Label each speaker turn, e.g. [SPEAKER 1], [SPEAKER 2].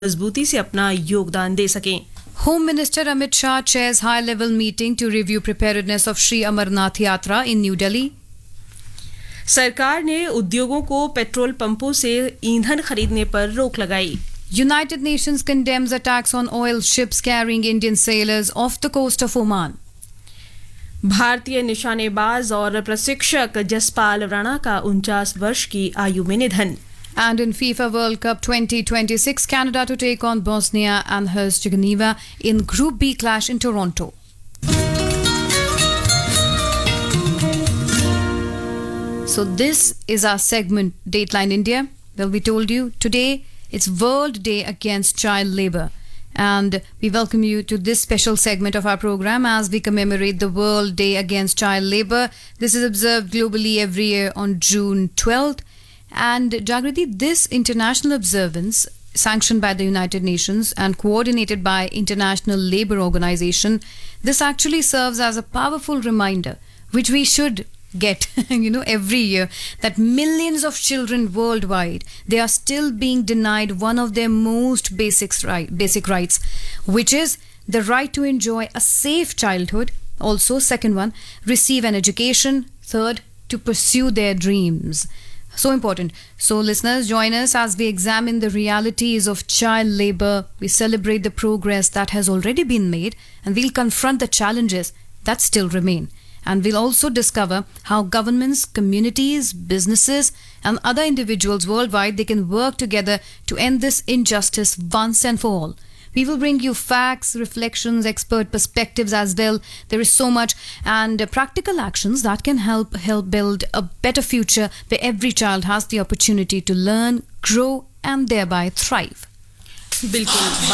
[SPEAKER 1] मजबूती से अपना योगदान दे सकें।
[SPEAKER 2] Home Minister Amit Shah chairs high-level meeting to review preparedness of Sri Amarnath Yatra in New Delhi.
[SPEAKER 1] सरकार ने उद्योगों को पेट्रोल पंपों से ईंधन खरीदने पर रोक लगाई।
[SPEAKER 2] United Nations condemns attacks on oil ships carrying Indian sailors off the coast of Oman.
[SPEAKER 1] भारतीय निशानेबाज और प्रशिक्षक जसपाल राणा का 49 वर्ष की आयु में निधन।
[SPEAKER 2] And in FIFA World Cup 2026, Canada to take on Bosnia and Herzegovina in Group B clash in Toronto. So this is our segment, Dateline India. Well, we told you today it's World Day Against Child Labour. And we welcome you to this special segment of our program as we commemorate the World Day Against Child Labour. This is observed globally every year on June 12th. And Jagriti, this international observance, sanctioned by the United Nations and coordinated by International Labour Organization, this actually serves as a powerful reminder, which we should get, every year, that millions of children worldwide, they are still being denied one of their most basic rights, which is the right to enjoy a safe childhood. Also, second one, receive an education. Third, to pursue their dreams. So important. So listeners, join us as we examine the realities of child labour. We celebrate the progress that has already been made, and we'll confront the challenges that still remain. And we'll also discover how governments, communities, businesses and other individuals worldwide, they can work together to end this injustice once and for all. We will bring you facts, reflections, expert perspectives as well. There is so much, and practical actions that can help build a better future where every child has the opportunity to learn, grow and thereby thrive.
[SPEAKER 1] बिल्कुल